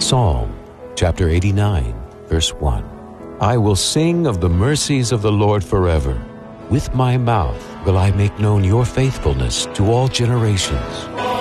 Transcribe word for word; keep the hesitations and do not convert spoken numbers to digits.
Psalm chapter eighty-nine, verse one. I will sing of the mercies of the Lord forever. With my mouth will I make known your faithfulness to all generations.